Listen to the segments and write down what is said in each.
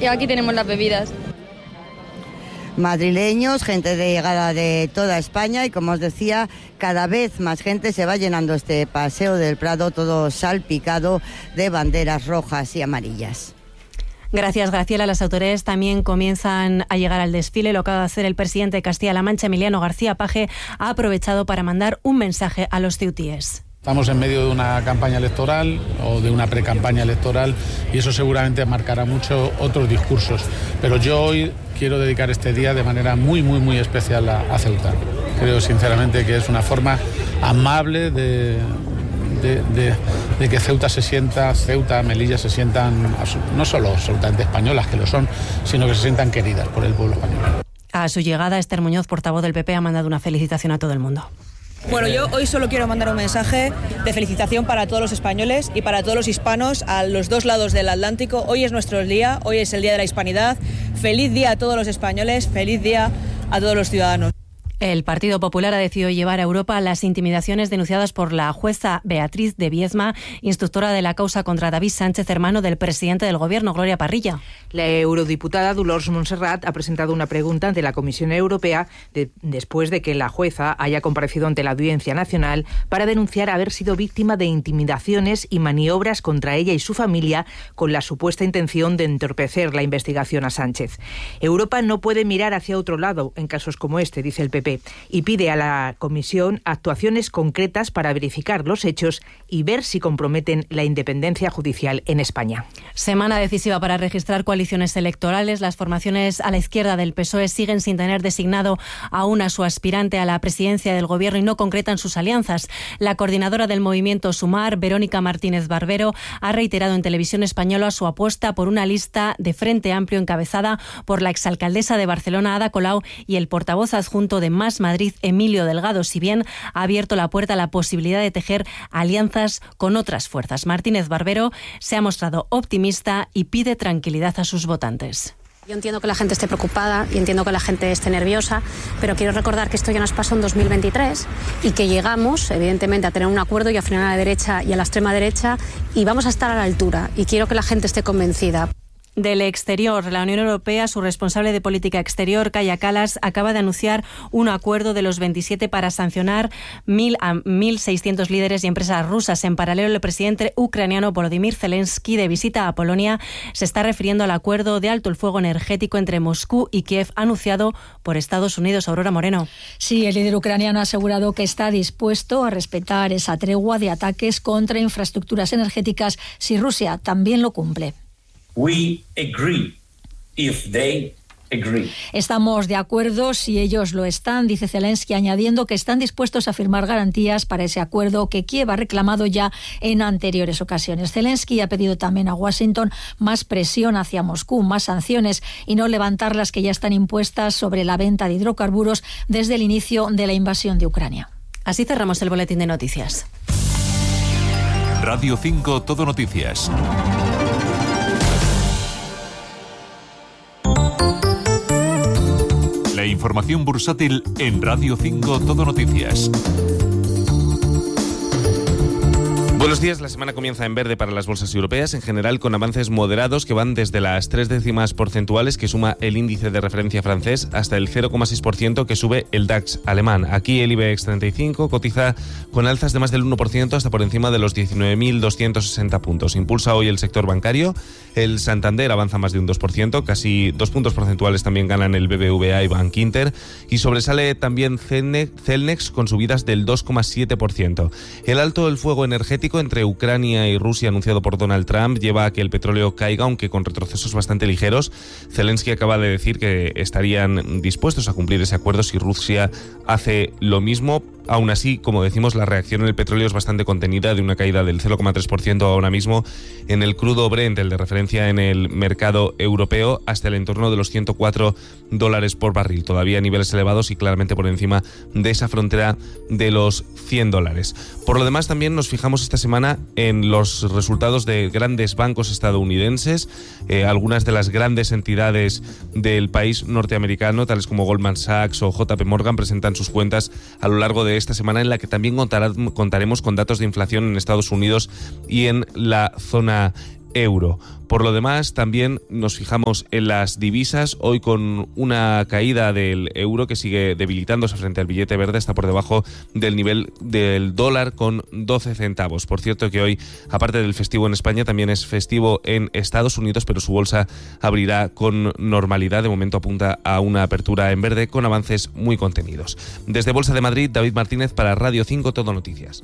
y aquí tenemos las bebidas. Madrileños, gente de llegada de toda España y, como os decía, cada vez más gente se va llenando este Paseo del Prado, todo salpicado de banderas rojas y amarillas. Gracias, Graciela. Las autoridades también comienzan a llegar al desfile. Lo acaba de hacer el presidente de Castilla-La Mancha, Emiliano García Paje, ha aprovechado para mandar un mensaje a los ceutíes. Estamos en medio de una campaña electoral o de una precampaña electoral y eso seguramente marcará mucho otros discursos. Pero yo hoy quiero dedicar este día de manera muy, muy, muy especial a Ceuta. Creo sinceramente que es una forma amable de que Ceuta, Melilla se sientan no solo absolutamente españolas, que lo son, sino que se sientan queridas por el pueblo español. A su llegada, Esther Muñoz, portavoz del PP, ha mandado una felicitación a todo el mundo. Bueno, yo hoy solo quiero mandar un mensaje de felicitación para todos los españoles y para todos los hispanos a los dos lados del Atlántico. Hoy es nuestro día, hoy es el Día de la Hispanidad. Feliz día a todos los españoles, feliz día a todos los ciudadanos. El Partido Popular ha decidido llevar a Europa las intimidaciones denunciadas por la jueza Beatriz de Viezma, instructora de la causa contra David Sánchez, hermano del presidente del Gobierno, Gloria Parrilla. La eurodiputada Dolors Montserrat ha presentado una pregunta ante la Comisión Europea después de que la jueza haya comparecido ante la Audiencia Nacional para denunciar haber sido víctima de intimidaciones y maniobras contra ella y su familia con la supuesta intención de entorpecer la investigación a Sánchez. Europa no puede mirar hacia otro lado en casos como este, dice el PP, y pide a la Comisión actuaciones concretas para verificar los hechos y ver si comprometen la independencia judicial en España. Semana decisiva para registrar coaliciones electorales. Las formaciones a la izquierda del PSOE siguen sin tener designado aún a su aspirante a la presidencia del Gobierno y no concretan sus alianzas. La coordinadora del movimiento Sumar, Verónica Martínez Barbero, ha reiterado en Televisión Española su apuesta por una lista de Frente Amplio encabezada por la exalcaldesa de Barcelona, Ada Colau, y el portavoz adjunto de Más Madrid, Emilio Delgado, si bien ha abierto la puerta a la posibilidad de tejer alianzas con otras fuerzas. Martínez Barbero se ha mostrado optimista y pide tranquilidad a sus votantes. Yo entiendo que la gente esté preocupada y entiendo que la gente esté nerviosa, pero quiero recordar que esto ya nos pasó en 2023 y que llegamos, evidentemente, a tener un acuerdo y a frenar a la derecha y a la extrema derecha y vamos a estar a la altura y quiero que la gente esté convencida. Del exterior, la Unión Europea, su responsable de política exterior, Kaja Kallas, acaba de anunciar un acuerdo de los 27 para sancionar 1.000 a 1.600 líderes y empresas rusas. En paralelo, el presidente ucraniano Volodymyr Zelensky, de visita a Polonia, se está refiriendo al acuerdo de alto el fuego energético entre Moscú y Kiev, anunciado por Estados Unidos. Aurora Moreno. Sí, el líder ucraniano ha asegurado que está dispuesto a respetar esa tregua de ataques contra infraestructuras energéticas si Rusia también lo cumple. We agree if they agree. Estamos de acuerdo si ellos lo están, dice Zelensky, añadiendo que están dispuestos a firmar garantías para ese acuerdo que Kiev ha reclamado ya en anteriores ocasiones. Zelensky ha pedido también a Washington más presión hacia Moscú, más sanciones y no levantar las que ya están impuestas sobre la venta de hidrocarburos desde el inicio de la invasión de Ucrania. Así cerramos el boletín de noticias. Radio 5 Todo Noticias. La información bursátil en Radio 5 Todo Noticias. Buenos días. La semana comienza en verde para las bolsas europeas, en general con avances moderados que van desde las 3 décimas porcentuales que suma el índice de referencia francés hasta el 0,6% que sube el DAX alemán. Aquí el IBEX 35 cotiza con alzas de más del 1% hasta por encima de los 19.260 puntos. Impulsa hoy el sector bancario. El Santander avanza más de un 2%, casi 2 puntos porcentuales también ganan el BBVA y Bankinter, y sobresale también Celnex con subidas del 2,7%. El alto del fuego energético entre Ucrania y Rusia anunciado por Donald Trump lleva a que el petróleo caiga, aunque con retrocesos bastante ligeros. Zelensky acaba de decir que estarían dispuestos a cumplir ese acuerdo si Rusia hace lo mismo. Aún así, como decimos, la reacción en el petróleo es bastante contenida, de una caída del 0,3% ahora mismo en el crudo Brent, el de referencia en el mercado europeo, hasta el entorno de los $104 por barril, todavía a niveles elevados y claramente por encima de esa frontera de los $100. Por lo demás, también nos fijamos esta semana en los resultados de grandes bancos estadounidenses. Algunas de las grandes entidades del país norteamericano, tales como Goldman Sachs o JP Morgan, presentan sus cuentas a lo largo de esta semana, en la que también contaremos con datos de inflación en Estados Unidos y en la zona euro. Por lo demás, también nos fijamos en las divisas, hoy con una caída del euro que sigue debilitándose frente al billete verde, está por debajo del nivel del dólar con 12 centavos. Por cierto que hoy, aparte del festivo en España, también es festivo en Estados Unidos, pero su bolsa abrirá con normalidad. De momento apunta a una apertura en verde con avances muy contenidos. Desde Bolsa de Madrid, David Martínez para Radio 5 Todo Noticias.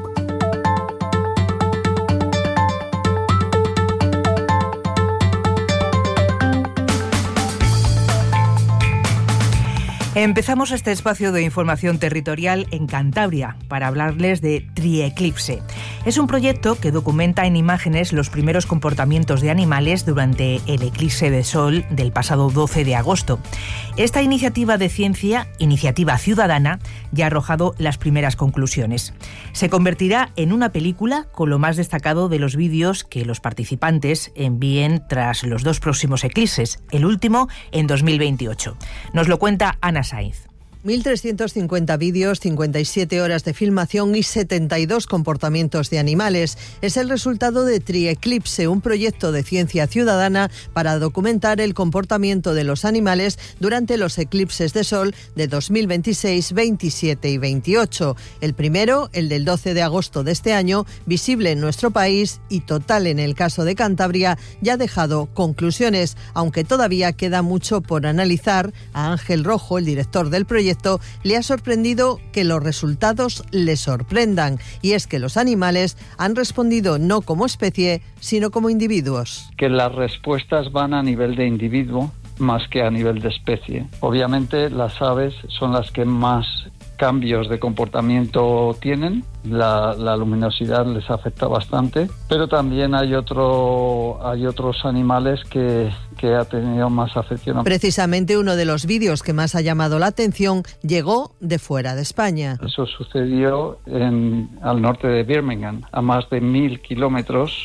Empezamos este espacio de información territorial en Cantabria para hablarles de Trieclipse. Es un proyecto que documenta en imágenes los primeros comportamientos de animales durante el eclipse de sol del pasado 12 de agosto. Esta iniciativa de ciencia, iniciativa ciudadana, ya ha arrojado las primeras conclusiones. Se convertirá en una película con lo más destacado de los vídeos que los participantes envíen tras los 2 próximos eclipses, el último en 2028. Nos lo cuenta Ana Sainz. 1.350 vídeos, 57 horas de filmación y 72 comportamientos de animales. Es el resultado de Trieclipse, un proyecto de ciencia ciudadana para documentar el comportamiento de los animales durante los eclipses de sol de 2026, 27 y 28. El primero, el del 12 de agosto de este año, visible en nuestro país y total en el caso de Cantabria, ya ha dejado conclusiones, aunque todavía queda mucho por analizar. A Ángel Rojo, el director del proyecto, le ha sorprendido que los resultados le sorprendan, y es que los animales han respondido no como especie, sino como individuos. Que las respuestas van a nivel de individuo más que a nivel de especie. Obviamente las aves son las que más cambios de comportamiento tienen, la luminosidad les afecta bastante, pero también hay otros animales que ha tenido más afección. Precisamente uno de los vídeos que más ha llamado la atención llegó de fuera de España. Eso sucedió al norte de Birmingham, a más de 1.000 kilómetros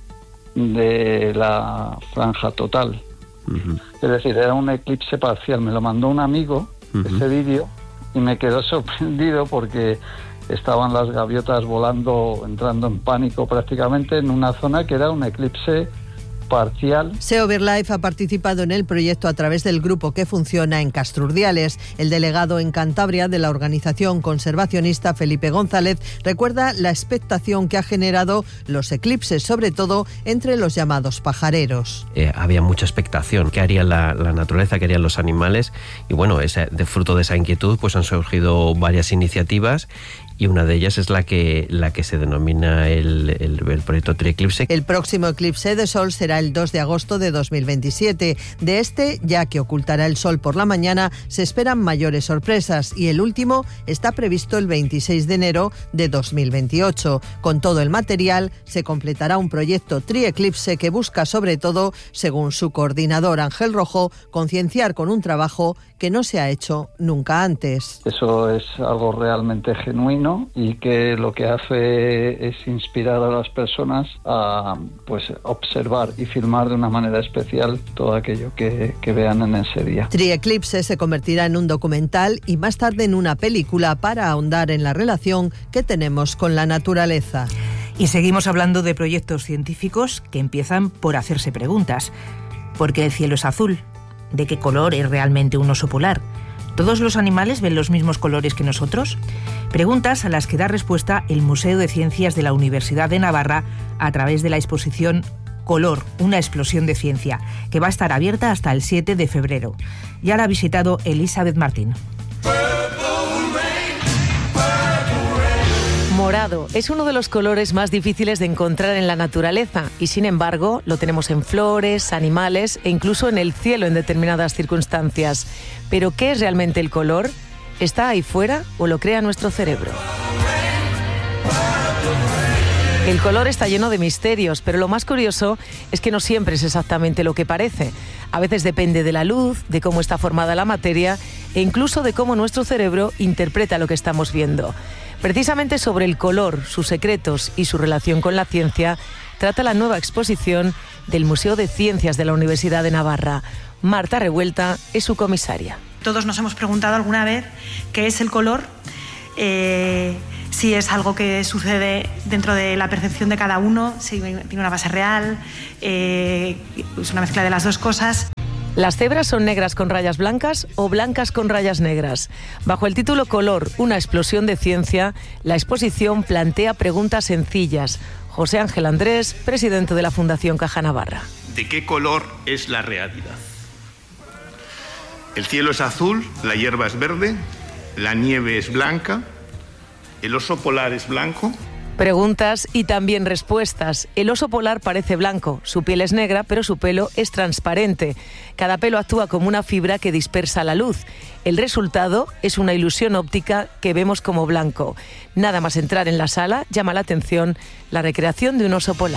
de la franja total. Uh-huh. Es decir, era un eclipse parcial. Me lo mandó un amigo, ese vídeo, y me quedó sorprendido porque estaban las gaviotas volando, entrando en pánico prácticamente en una zona que era un eclipse parcial. SEO BirdLife ha participado en el proyecto a través del grupo que funciona en Castrurdiales. El delegado en Cantabria de la organización conservacionista, Felipe González, recuerda la expectación que ha generado los eclipses, sobre todo entre los llamados pajareros. Había mucha expectación. ¿Qué haría la naturaleza? ¿Qué harían los animales? Y bueno, de fruto de esa inquietud pues han surgido varias iniciativas, y una de ellas es la que se denomina el proyecto Trieclipse. El próximo eclipse de sol será el 2 de agosto de 2027. De este, ya que ocultará el sol por la mañana, se esperan mayores sorpresas, y el último está previsto el 26 de enero de 2028. Con todo el material, se completará un proyecto Trieclipse que busca, sobre todo, según su coordinador Ángel Rojo, concienciar con un trabajo que no se ha hecho nunca antes. Eso es algo realmente genuino y que lo que hace es inspirar a las personas a observar y filmar de una manera especial todo aquello que vean en ese día. Trieclipse se convertirá en un documental y más tarde en una película para ahondar en la relación que tenemos con la naturaleza. Y seguimos hablando de proyectos científicos que empiezan por hacerse preguntas. ¿Por qué el cielo es azul? ¿De qué color es realmente un oso polar? ¿Todos los animales ven los mismos colores que nosotros? Preguntas a las que da respuesta el Museo de Ciencias de la Universidad de Navarra a través de la exposición Color, una explosión de ciencia, que va a estar abierta hasta el 7 de febrero. Ya la ha visitado Elizabeth Martín. Morado es uno de los colores más difíciles de encontrar en la naturaleza y, sin embargo, lo tenemos en flores, animales e incluso en el cielo en determinadas circunstancias. ¿Pero qué es realmente el color? ¿Está ahí fuera o lo crea nuestro cerebro? El color está lleno de misterios, pero lo más curioso es que no siempre es exactamente lo que parece. A veces depende de la luz, de cómo está formada la materia e incluso de cómo nuestro cerebro interpreta lo que estamos viendo. Precisamente sobre el color, sus secretos y su relación con la ciencia, trata la nueva exposición del Museo de Ciencias de la Universidad de Navarra. Marta Revuelta es su comisaria. Todos nos hemos preguntado alguna vez qué es el color. si es algo que sucede dentro de la percepción de cada uno, si tiene una base real, es una mezcla de las dos cosas. ¿Las cebras son negras con rayas blancas o blancas con rayas negras? Bajo el título Color, una explosión de ciencia, la exposición plantea preguntas sencillas. José Ángel Andrés, presidente de la Fundación Caja Navarra. ¿De qué color es la realidad? El cielo es azul, la hierba es verde, la nieve es blanca, el oso polar es blanco. Preguntas y también respuestas. El oso polar parece blanco, su piel es negra, pero su pelo es transparente. Cada pelo actúa como una fibra que dispersa la luz. El resultado es una ilusión óptica que vemos como blanco. Nada más entrar en la sala, llama la atención la recreación de un oso polar.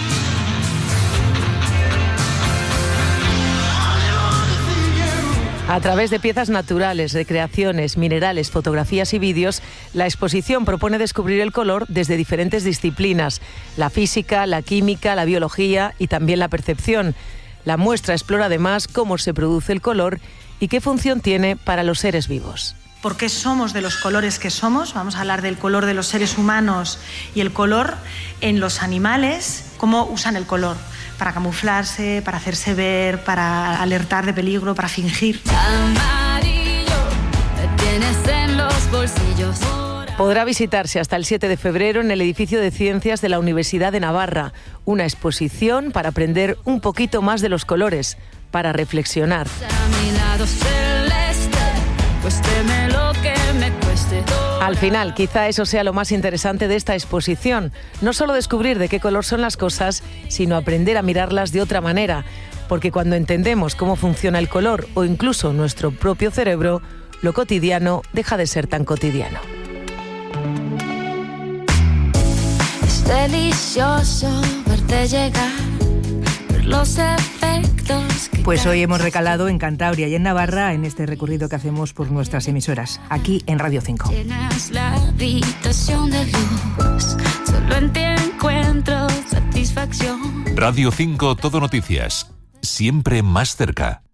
A través de piezas naturales, recreaciones, minerales, fotografías y vídeos, la exposición propone descubrir el color desde diferentes disciplinas: la física, la química, la biología y también la percepción. La muestra explora además cómo se produce el color y qué función tiene para los seres vivos. ¿Por qué somos de los colores que somos? Vamos a hablar del color de los seres humanos y el color en los animales, cómo usan el color para camuflarse, para hacerse ver, para alertar de peligro, para fingir. Amarillo, te tienes en los bolsillos. Podrá visitarse hasta el 7 de febrero en el edificio de Ciencias de la Universidad de Navarra, una exposición para aprender un poquito más de los colores, para reflexionar. Al final, quizá eso sea lo más interesante de esta exposición, no solo descubrir de qué color son las cosas, sino aprender a mirarlas de otra manera, porque cuando entendemos cómo funciona el color o incluso nuestro propio cerebro, lo cotidiano deja de ser tan cotidiano. Es delicioso verte llegar, ver los efectos. Pues hoy hemos recalado en Cantabria y en Navarra en este recorrido que hacemos por nuestras emisoras, aquí en Radio 5. Llenas la habitación de luz, solo en ti encuentro satisfacción. Radio 5 Todo Noticias, siempre más cerca.